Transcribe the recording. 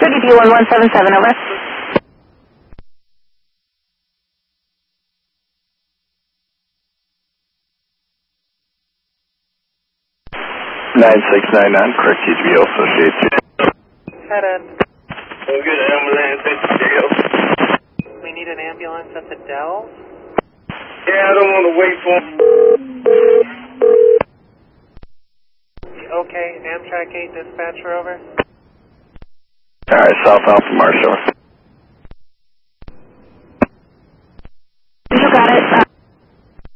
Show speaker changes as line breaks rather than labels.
1177, over.
(9699), correct TGBO, Associates.
Head in.
We'll get an ambulance at the jail.
We need an ambulance at the Dells?
Yeah, I don't want to wait for him.
Okay, Amtrak 8 dispatcher, over.
Alright, South Alpha Marshall.